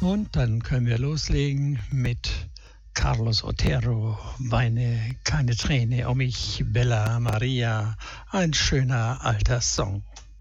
Und dann können wir loslegen mit Carlos Otero, Weine keine Träne um mich, Bella Maria, ein schöner alter Song.